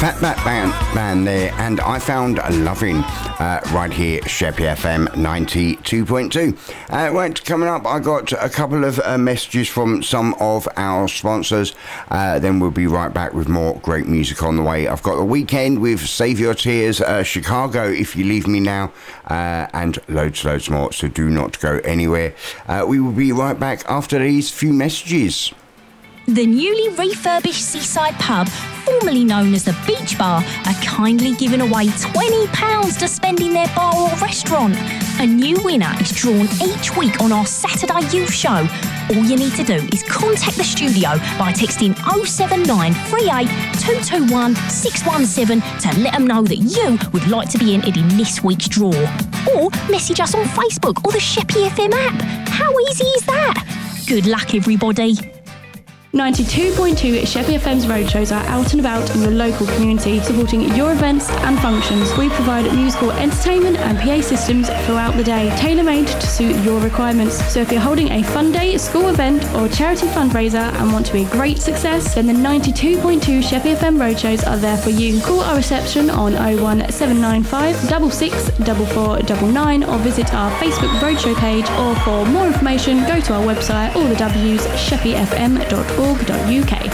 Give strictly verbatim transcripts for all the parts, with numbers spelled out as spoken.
Fatback Band, band there, and I found a loving uh, right here, Sheppey F M ninety-two point two. Uh, right, coming up, I got a couple of uh, messages from some of our sponsors. Uh, then we'll be right back with more great music on the way. I've got The Weekend with Save Your Tears, uh, Chicago, If You Leave Me Now, uh, and loads, loads more. So do not go anywhere. Uh, we will be right back after these few messages. The newly refurbished Seaside Pub, formerly known as the Beach Bar, are kindly giving away twenty pounds to spend in their bar or restaurant. A new winner is drawn each week on our Saturday Youth Show. All you need to do is contact the studio by texting oh seven nine three eight two two one six one seven to let them know that you would like to be entered in this week's draw. Or message us on Facebook or the Sheppey F M app. How easy is that? Good luck, everybody. ninety-two point two Sheppey F M's roadshows are out and about in the local community, supporting your events and functions. We provide musical entertainment and P A systems throughout the day, tailor-made to suit your requirements. So if you're holding a fun day, school event or charity fundraiser and want to be a great success, then the ninety-two point two Sheppey F M roadshows are there for you. Call our reception on oh one seven nine five six six four four nine nine or visit our Facebook roadshow page, or for more information go to our website, all the w's, sheppey f m dot org dot u k.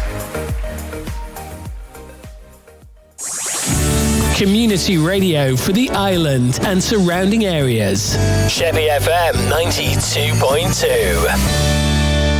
Community radio for the island and surrounding areas. Sheppey F M ninety-two point two.